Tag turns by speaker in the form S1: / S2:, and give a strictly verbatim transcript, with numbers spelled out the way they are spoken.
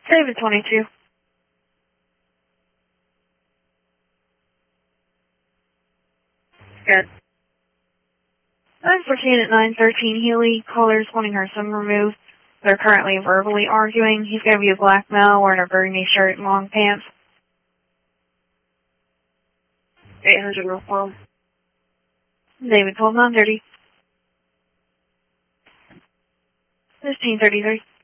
S1: David twenty-two.
S2: Good.
S1: nine fourteen at nine thirteen Healy. Caller's wanting her son removed. They're currently verbally arguing. He's going to be a black male wearing a burgundy shirt and long pants.
S2: eight hundred North Palm.
S1: David twelve nine thirty. fifteen thirty-three.